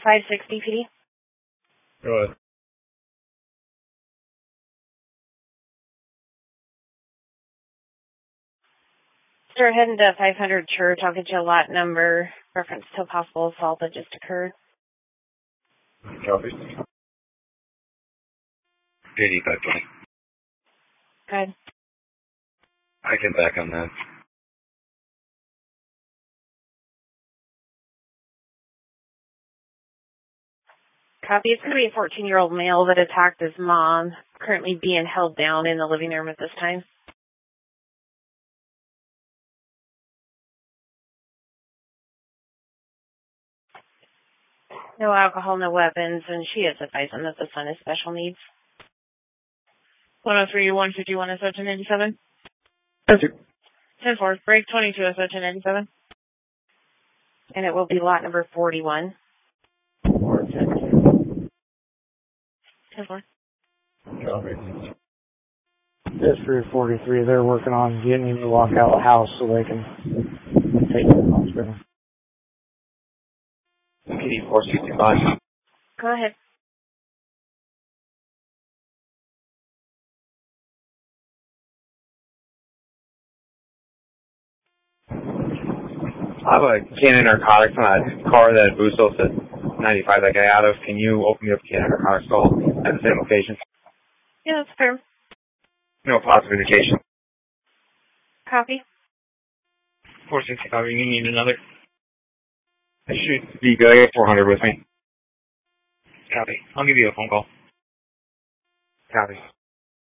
560 PD. Go ahead. Sir, heading to 500 Church. I'll get you a lot number, reference to a possible assault that just occurred. Copy. 8520. Good. I can back on that. Copy. It's going to be a 14-year-old male that attacked his mom, currently being held down in the living room at this time. No alcohol, no weapons, and she is advising that the son has special needs. 103, 151, SO 1097. That's it. 10-4, break 22, SO 1097. And it will be lot number 41. 10-4. Copy. District 43, they're working on getting him to walk out of the house so they can take him to the hospital. PD 465. Go ahead. I have a can of narcotics on that car that Bustos at 95 that guy out of. Can you open me up a can of narcotics call at the same location? Yeah, that's fair. No positive indication. Copy. 465, you need another. I should be good. I got 400 with me. Copy. I'll give you a phone call. Copy.